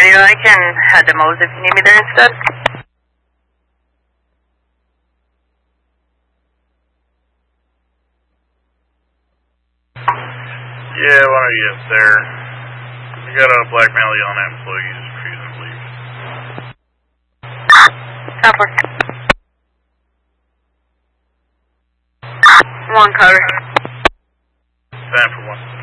Radio, I can head to Moe's if you need me there instead. Yeah, why don't you get there? We got a blackmail on employees refusing to leave. Top 1 cover. 10 for 1.